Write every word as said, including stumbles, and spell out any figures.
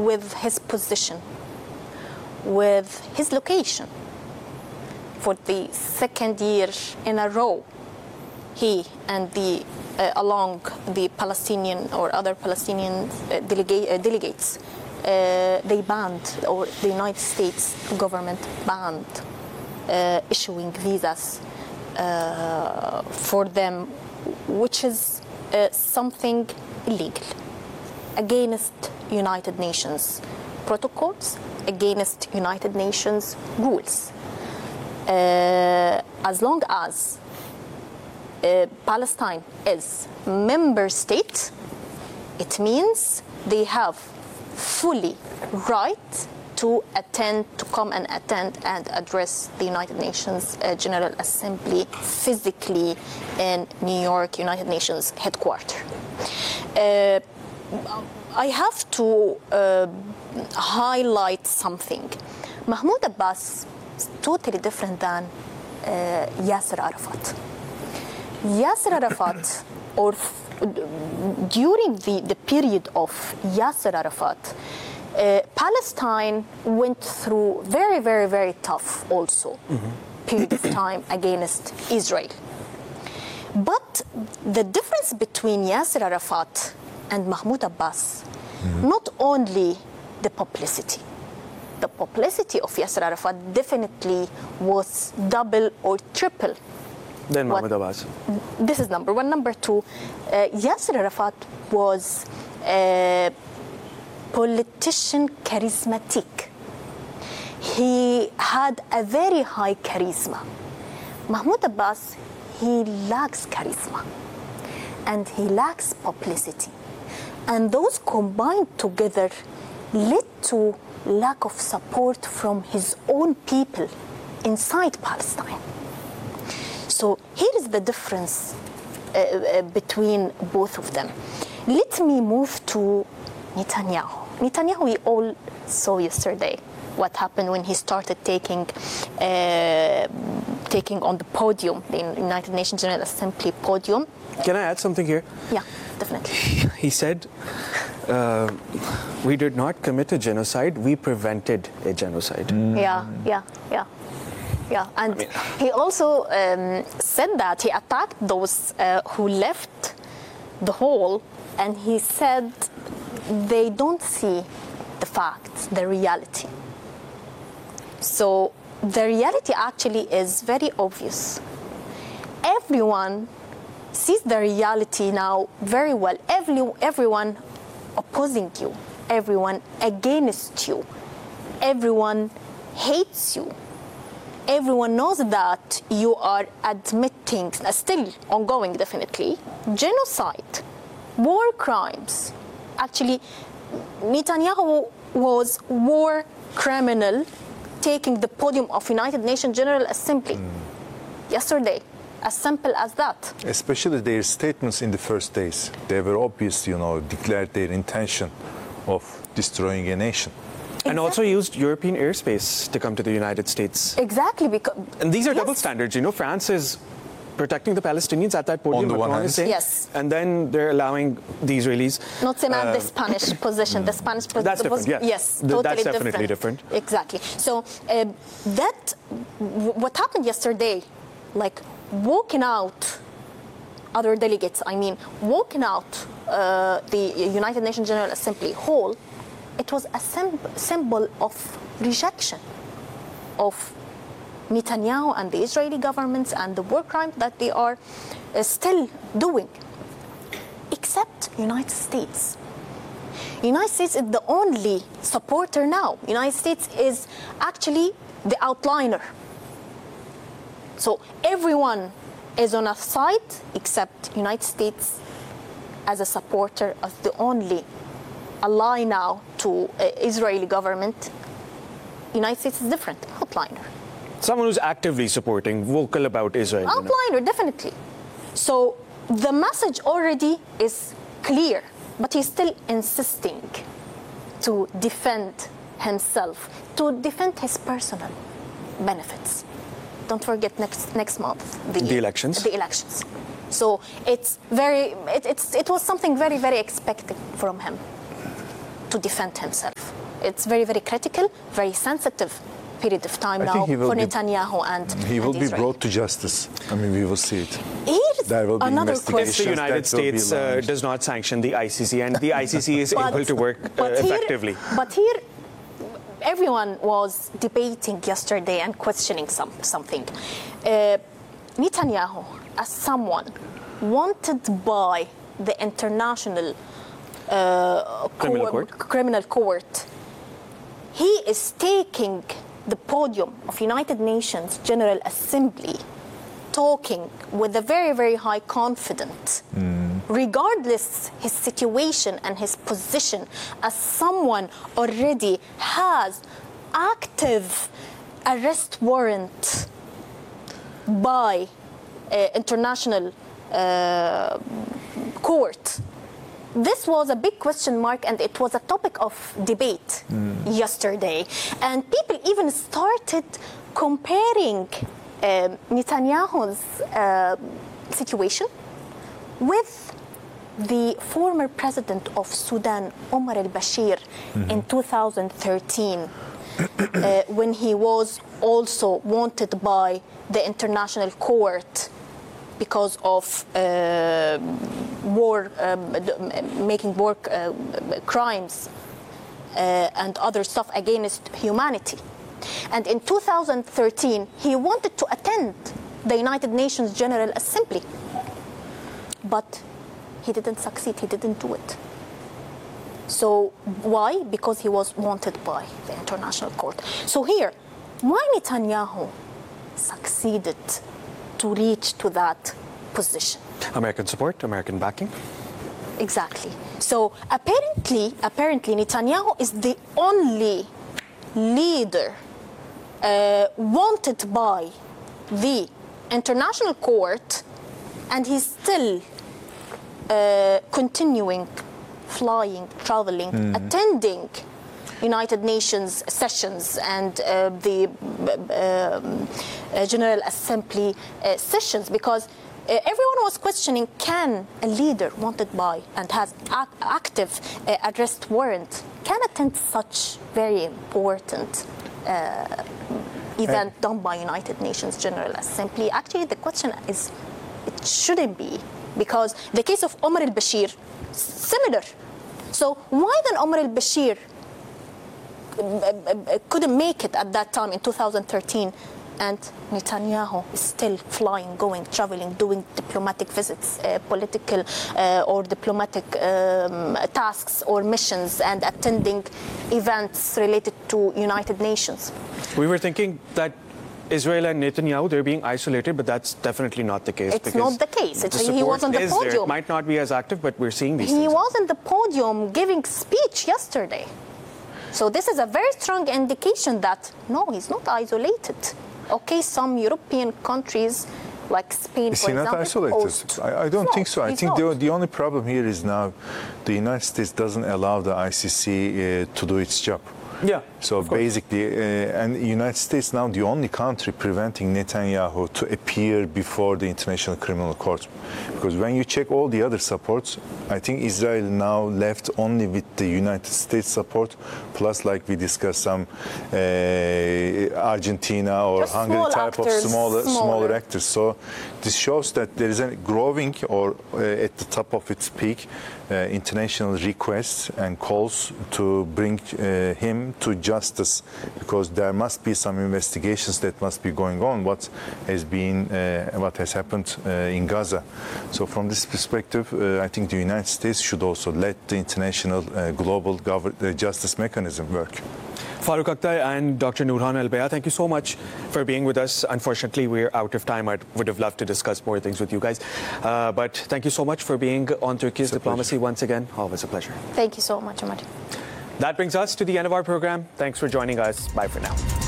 with his position, with his location. For the second year in a row, he and the uh, along the Palestinian or other Palestinian uh, delega- uh, delegates, uh, they banned, or the United States government banned uh, issuing visas uh, for them, which is uh, something illegal, against United Nations protocols, against United Nations rules. Uh, as long as uh, Palestine is member state, it means they have fully right to attend, to come and attend and address the United Nations uh, General Assembly physically in New York, United Nations headquarters. Uh, I have to uh, highlight something. Mahmoud Abbas is totally different than uh, Yasser Arafat. Yasser Arafat, or during the, the period of Yasser Arafat, uh, Palestine went through very, very, very tough also mm-hmm. period of time against Israel. But the difference between Yasser Arafat and Mahmoud Abbas, mm-hmm. not only the publicity. The publicity of Yasser Arafat definitely was double or triple. Then Mahmoud Abbas. This is number one. Number two, uh, Yasser Arafat was a politician charismatic. He had a very high charisma. Mahmoud Abbas, he lacks charisma and he lacks publicity. And those combined together led to lack of support from his own people inside Palestine. So here is the difference uh, uh, between both of them. Let me move to Netanyahu. Netanyahu, we all saw yesterday what happened when he started taking uh, taking on the podium, the United Nations General Assembly podium. Can I add something here? Yeah, definitely. He said, uh, we did not commit a genocide, we prevented a genocide. Mm. Yeah, yeah, yeah. Yeah, and I mean, he also um, said that he attacked those uh, who left the hall, and he said they don't see the facts, the reality. So the reality actually is very obvious. Everyone sees the reality now very well. Every, everyone opposing you, everyone against you, everyone hates you. Everyone knows that you are admitting, uh, still ongoing definitely, genocide, war crimes. Actually, Netanyahu was war criminal taking the podium of United Nations General Assembly mm. yesterday. As simple as that. Especially their statements in the first days. They were obvious, you know, declared their intention of destroying a nation. Exactly. And also used European airspace to come to the United States. Exactly. Because, and these are yes. double standards. You know, France is protecting the Palestinians at that podium. On the one hand. Saying, yes. And then they're allowing the Israelis. Not same uh, as the Spanish position. The Spanish position. That's different, yes. Yes, the, totally that's definitely different. different. Exactly. So uh, that, w- what happened yesterday, like walking out, other delegates, I mean, walking out uh, the United Nations General Assembly hall, it was a sim- symbol of rejection of Netanyahu and the Israeli governments and the war crimes that they are uh, still doing, except United States. United States is the only supporter now. United States is actually the outliner. So everyone is on a side except United States as a supporter of the only ally now to uh, Israeli government. United States is different, outliner. Someone who's actively supporting, vocal about Israel. Outliner, you know? Definitely. So the message already is clear, but he's still insisting to defend himself, to defend his personal benefits. Don't forget next next month the, the elections. The elections. So it's very it, it's it was something very very expected from him to defend himself. it's very, very critical, very sensitive period of time I now think he will for be- Netanyahu and He will and be Israel. brought to justice. I mean, we will see it. Here's There will be another investigations. The question. United that will be States uh, launched. does not sanction the I C C, and the I C C is But- able to work uh, but here- effectively. But here, everyone was debating yesterday and questioning some, something. Uh, Netanyahu, as someone wanted by the international uh, Criminal court- court. criminal court, he is taking the podium of United Nations General Assembly, talking with a very, very high confidence, regardless his situation and his position as someone already has active arrest warrant by uh, international uh, court. This was a big question mark, and it was a topic of debate yesterday. And people even started comparing uh, Netanyahu's uh, situation with the former president of Sudan, Omar al-Bashir, in two thousand thirteen, uh, when he was also wanted by the international court because of uh, war, um, d- m- making war uh, crimes uh, and other stuff against humanity. And in two thousand thirteen, he wanted to attend the United Nations General Assembly, but he didn't succeed, he didn't do it. So why? Because he was wanted by the international court. So here, why Netanyahu succeeded to reach to that position? American support, American backing. Exactly. So apparently, apparently Netanyahu is the only leader uh, wanted by the international court, and he's still uh, continuing flying, traveling, attending United Nations sessions and uh, the um, uh, General Assembly uh, sessions, because uh, everyone was questioning, can a leader wanted by and has ac- active uh, arrest warrant can attend such very important uh, event done by United Nations General Assembly? Actually, the question is, it shouldn't be, because the case of Omar al-Bashir, similar. So why then Omar al-Bashir couldn't make it at that time in two thousand thirteen, and Netanyahu is still flying, going, traveling, doing diplomatic visits, uh, political uh, or diplomatic um, tasks or missions, and attending events related to United Nations? We were thinking that Israel and Netanyahu, they're being isolated, but that's definitely not the case. It's because not the case. the It's- he was support on the is there. It podium. might not be as active, but we're seeing these He things. was on the podium giving speech yesterday. So this is a very strong indication that, no, he's not isolated. Okay, some European countries like Spain, Is for he not example, isolated? host. I, I don't No, think so. I he's think the, not. the only problem here is now the United States doesn't allow the I C C uh, to do its job. Yeah. So of course. basically, uh, and the United States now the only country preventing Netanyahu to appear before the International Criminal Court. Because when you check all the other supports, I think Israel now left only with the United States support, plus like we discussed some uh, Argentina or Just Hungary small type actors, of smaller, smaller. smaller actors. So this shows that there is a growing or uh, at the top of its peak uh, international requests and calls to bring uh, him to justice, because there must be some investigations that must be going on what has been uh, what has happened uh, in Gaza. So from this perspective, uh, I think the United States should also let the international uh, global gov- uh, justice mechanism work. Farooq Akhtar and Doctor Noorhan Al-Baya, thank you so much for being with us. Unfortunately, we're out of time. I would have loved to discuss more things with you guys. Uh, but thank you so much for being on Turkey's It's a Diplomacy once again. Always a pleasure. Thank you so much, Omar. That brings us to the end of our program. Thanks for joining us. Bye for now.